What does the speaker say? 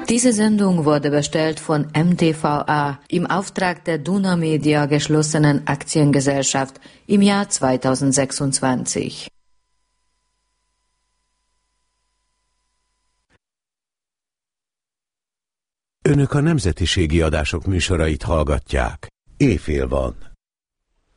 Diese Sendung wurde bestellt von MTVA im Auftrag der Duna Media geschlossenen Aktiengesellschaft im Jahr 2026. Önök a nemzetiségi adások műsorait hallgatják. Éjfél van.